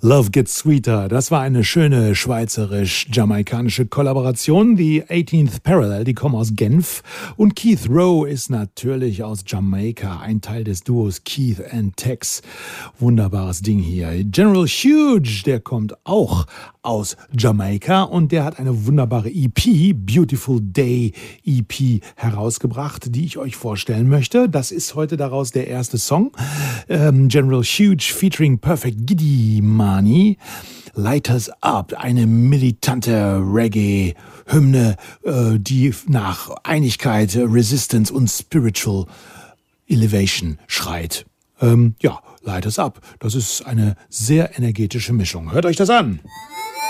Love Gets Sweeter. Das war eine schöne schweizerisch-jamaikanische Kollaboration. Die 18th Parallel, die kommen aus Genf. Und Keith Rowe ist natürlich aus Jamaika, ein Teil des Duos Keith and Tex. Wunderbares Ding hier. General Huge, der kommt auch aus Jamaika und der hat eine wunderbare EP, Beautiful Day EP, herausgebracht, die ich euch vorstellen möchte. Das ist heute daraus der erste Song. General Huge featuring Perfect Giddimani. Light Us Up, eine militante Reggae-Hymne, die nach Einigkeit, Resistance und Spiritual Elevation schreit. Light Us Up, das ist eine sehr energetische Mischung. Hört euch das an!